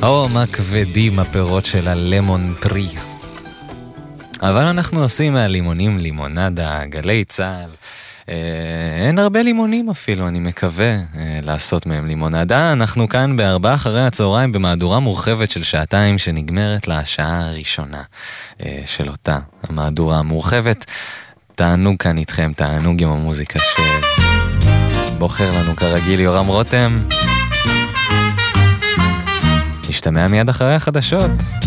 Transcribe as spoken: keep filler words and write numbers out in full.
או, מה כבדים הפירות של הלמון טרי. אבל אנחנו עושים מהלימונים לימונדה, גלי צהל. אה, אין הרבה לימונים אפילו, אני מקווה אה, לעשות מהם לימונדה. אנחנו כאן בארבעה אחרי הצהריים במהדורה מורחבת של שעתיים שנגמרת לשעה הראשונה אה, של אותה המהדורה המורחבת. תענוג כאן איתכם, תענוג עם המוזיקה שבוחר לנו כרגיל יורם רותם. נשתמע מיד אחרי החדשות.